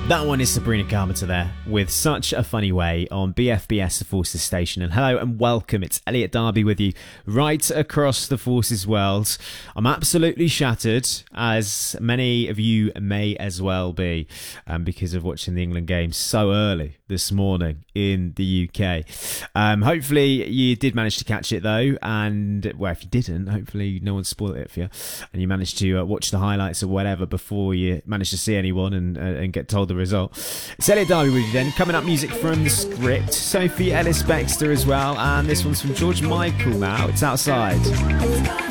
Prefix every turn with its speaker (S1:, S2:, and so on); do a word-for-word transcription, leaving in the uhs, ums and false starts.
S1: That one is Sabrina Carpenter there with Such a Funny Way on B F B S The Forces Station. And hello and welcome, it's Elliot Darby with you right across the Forces world. I'm absolutely shattered, as many of you may as well be, um, because of watching the England game so early this morning in the U K. Um, hopefully you did manage to catch it though, and well, if you didn't, hopefully no one spoiled it for you and you managed to uh, watch the highlights or whatever before you managed to see anyone and, uh, and get told the result. It's Elliot Darby with you then. Coming up, music from The Script, Sophie Ellis-Bextor as well, and this one's from George Michael now. It's Outside.